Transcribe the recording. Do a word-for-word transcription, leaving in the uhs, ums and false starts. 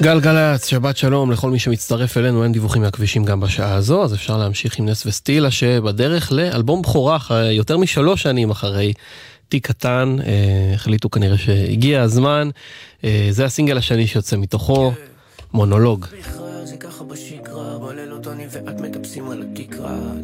גלגלצ, שבת שלום לכל מי שמצטרף אלינו, אין דיווחים מהכבישים גם בשעה הזו, אז אפשר להמשיך עם נס וסטילה שבדרך לאלבום בכורה יותר משלוש שנים אחרי תיק קטן, החליטו כנראה שהגיע הזמן, זה הסינגל השני שיוצא מתוכו, מונולוג. זה ככה בשגרה, בלילות אני ואת מטפסים על הכיכרה,